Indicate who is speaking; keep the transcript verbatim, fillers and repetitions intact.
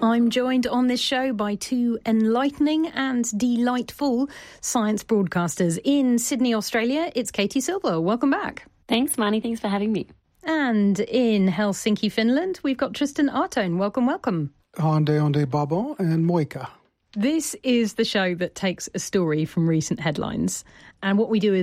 Speaker 1: I'm joined on this show by two enlightening and delightful science broadcasters. In Sydney, Australia, it's Katie Silver. Welcome back.
Speaker 2: Thanks, Marnie. Thanks for having me.
Speaker 1: And in Helsinki, Finland, we've got Tristan Artone. Welcome, welcome.
Speaker 3: Ande, ande, babo, and moika.
Speaker 1: This is the show that takes a story from recent headlines. And what we do is